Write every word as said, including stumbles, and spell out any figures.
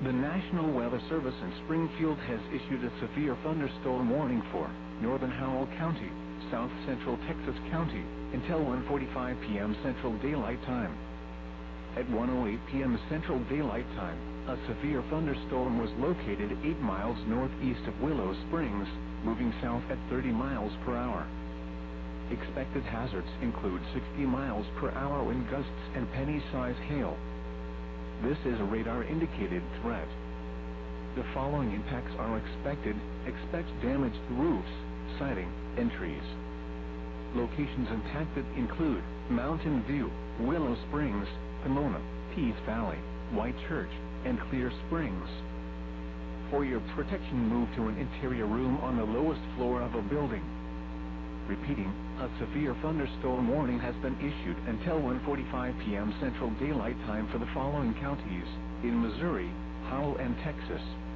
The National Weather Service in Springfield has issued a severe thunderstorm warning for northern Howell County, south central Texas County, until one forty-five p m Central Daylight Time. At one oh eight p m Central Daylight Time, a severe thunderstorm was located eight miles northeast of Willow Springs, moving south at thirty miles per hour. Expected hazards include sixty miles per hour wind gusts and penny-size hail. This is a radar-indicated threat. The following impacts are expected. Expect damage to roofs, siding, and trees. Locations impacted include Mountain View, Willow Springs, Pomona, Peace Valley, White Church, and Clear Springs. For your protection, move to an interior room on the lowest floor of a building. Repeating, a severe thunderstorm warning has been issued until one forty-five p m Central Daylight Time for the following counties in Missouri, Howell, and Texas.